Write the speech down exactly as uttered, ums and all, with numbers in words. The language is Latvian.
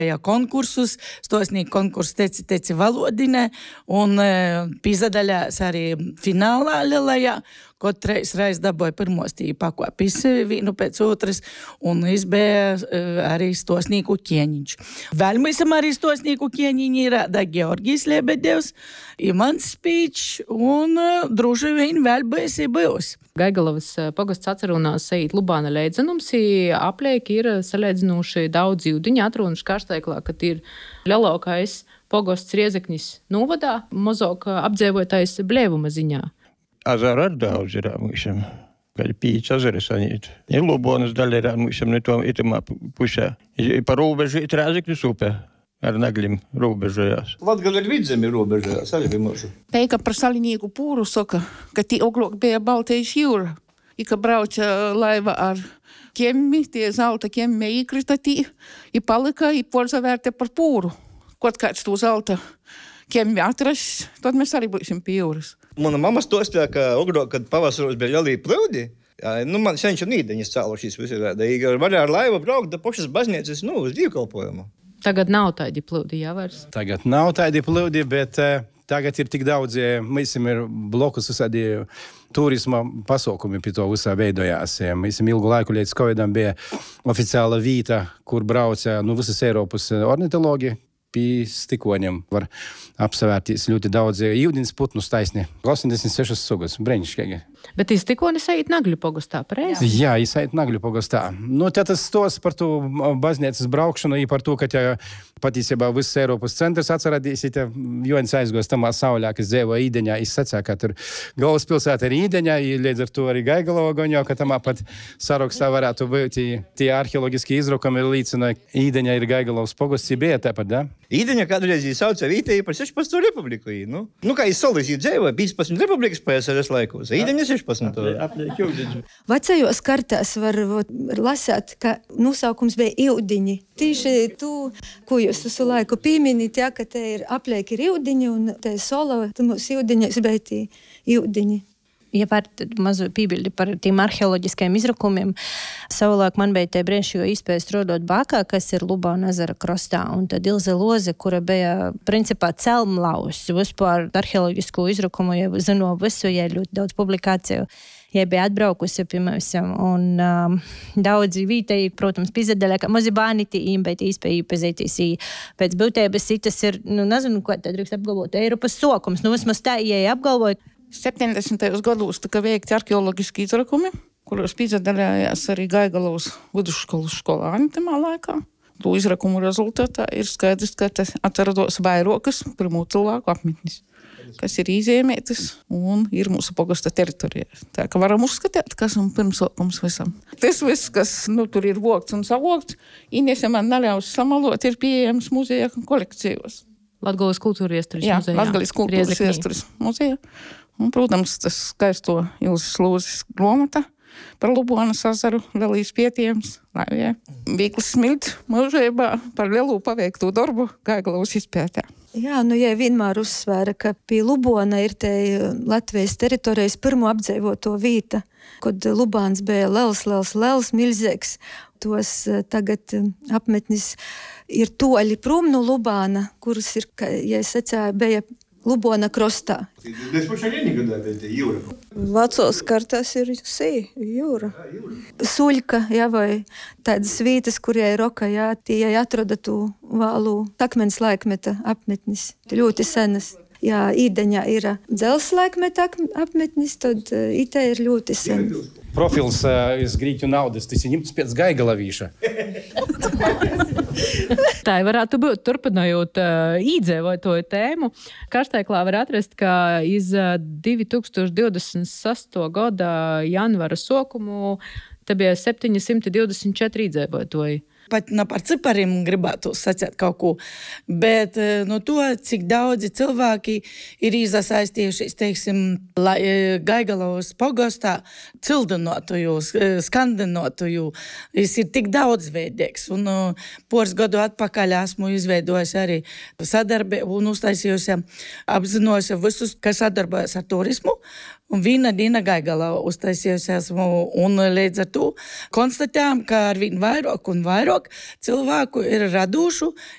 ja konkursus, stosnīku konkursu teci teci valodinē, un e, pīzadaļās arī finālā lielajā, kotreiz reiz dabūja pirmos tī pakopis vīnu pēc otras, un izbēja arī stosnīku ķieņiņš. Vēl mēs arī stosnīku ķieņiņi ir da Georgijs Lebedevs, Imants Spīčs, un druži vien vēl būs būs. Gaigalovas pogasts atcerunās ejīt Lubāna leidzenums, aplieki ir salēdzinoši daudz jūdiņi, atrunuši karsteiklā, kad ir lielākais pogasts Riezeknis novadā, mazāk apdzīvotais Blēvuma ziņā. Azaru ar daudz ir mūšam, kad pīč azari sanīt. Ir Lubonas daļa ir mūšam ne to itamā pušā. Par robežu ir Riezeknis upē. Ar naglim robežojās. Latgale ir vidzemi robežojās, arī bija mūžu. Teika par salinīgu pūru saka, ka tī oglok bija Baltijas jūra. I ka brauca laiva ar ķemmi, tie zelta ķemmi īkrita tī, i palika, i porzavērte par pūru. Kaut kāds to zelta ķemmi atras, tad mēs arī būsim pie jūras. Mana mama stostā, ka oglok, kad pavasaros bija lielī plūdi, jā, nu man senču nīdeņas cālošīs visirāda. I varēja ar laivu braukt da pašas baznīcas, nu, uz dīvkalpojumu. Tagad nav tādi plūdi, jā, vairs? Tagad nav tādi plūdi, bet uh, tagad ir tik daudz, mēs ir blokus visādi turisma pasaukumi pie to visā veidojās. Mēs ilgu laiku līdz Covidam bija oficiāla vīta, kur brauca nu, visas Eiropas ornitologi. Pie stikoņiem var apsavērtīs ļoti daudz jūdins putnus taisni. astoņdesmit sešas sugas, breņškīgi. Bet iz tikonis eit Nagļu pogastā, pareizi? Jā, es eit Nagļu pogastā. Nu, te tas stos par to baznīcas braukšanu, i par to, ka te patiesībā viss Eiropas centrs atcerādīs, te Joņs aizgos tamā saulē, kas dzēvo Īdeņā, es sacēju, ka tur galvaspilsēta ir Īdeņā, i līdz ar to arī Gaigalova goņo, ka tamā pat sarakstā varētu būt tie arheologiski izrokumi līdzina Īdeņā ir Gaigalovas pogasts, bija tāpat, da? Īdeņa kādreiz jī sauca Vītēji par sešpadsmito republiku. Nu, nu kā jī solis jī dzēvoja piecpadsmit republikas P S R S laikos. Īdeņa sešpadsmit. Vecajos kartās var lasāt, ka nosaukums bija Iudiņi. Tīši tu, ko jūs visu laiku pieminīt, ja, ka te ir aplieki ir Iudiņi un te sola, tu mūs Iudiņos bija tī Iudiņi. Ja var mazu pībildi par tiem arheoloģiskajiem izrakumiem, savulaik man bija te brīnišķīgo iespēju strādāt Bākā, kas ir Lubāna ezera krastā, un tad Ilze Loze, kura bija principā celmlaus, vispār arheoloģisko izrakumu, ja zino visu, ja ļoti daudz publikāciju, ja bija atbraukusi pie mums, un um, daudzi vītēji, protams, pizadaļā, ka mazi bāniti, bet īspēju pazītīs, pēc būtības tas ir, nu, nezinu, ko tad drīkst apgalvot, Eiropas sokums, nu, vismaz tā, ja apgalvot. septiņdesmitajos gados tika veikti arheoloģiski izrakumi, kuros piedalījās arī Gaigalovas vidusskolas skolāni tamā laikā. To izrakumu rezultātā ir skaidrs, ka atrados vairākas pirmo cilvēku apmetnes, kas ir izēmētas un ir mūsu pogasta teritorijā. Tā ka varam uzskatīt, kas ir pirmsākums visam. Tas viss, kas nu, tur ir vokts un savokts, Inese man neļaus samalot, ir pieejams muzeja kolekcijos. Latgales kultūra iesturis Jā, muzejā. Jā, Latgales kultūras iesturis muzejā. Un, protams, tas skaisto Ilzes Lozes gromata par Lubonas azaru, lielīs pietījums, laivie. Vīklis Smilts mūžībā par lielu paveikto darbu Gaigalovas izpētē. Jā, nu, ja vienmēr uzsvēra, ka pie Lubona ir te Latvijas teritorijas pirmo apdzīvoto vīta, kad Lubāns bija liels, liels, liels, milzīgs. Tos tagad apmetnis ir toļi prom no Lubāna, kuras ir, ja es sacēju, bija Lubona krostā. Vecos kartās ir sī, jūra. Suļka, jā, vai tādas vītas, kurie ir roka, jā, tie atroda tu vālu akmens laikmeta apmetnis, ļoti senas. Ja Īdeņā ir dzels laikmeta apmetnis, tad ite ir ļoti senas. Profils uh, iz grīķu naudas, tas ir ņemts pēc Gaigalavīša. Tā varētu būt, turpinājot uh, īdzēvotoju tēmu. Karsteiklā var atrast, ka iz uh, divi tūkstoši divdesmit sesto gada janvara sokumu te bija septiņsimt divdesmit četri īdzēvotoji. Pat ne par cipariem gribētu sacēt kaut ko, bet no to, cik daudzi cilvēki ir izasaistījušies, teiksim, Gaigalovas pogastā, cildinotuju, skandinotuju, es ir tik daudzveidīgs. Un poras gadu atpakaļ esmu izveidojusi arī sadarbību un uztaisījusi, apzinojusi visus, kas sadarbojas ar turismu, un viena diena Gaigalā uztaisījusi esmu, un līdz ar to konstatējām, ka ar vien vairāk un vairāk cilvēku ir radušu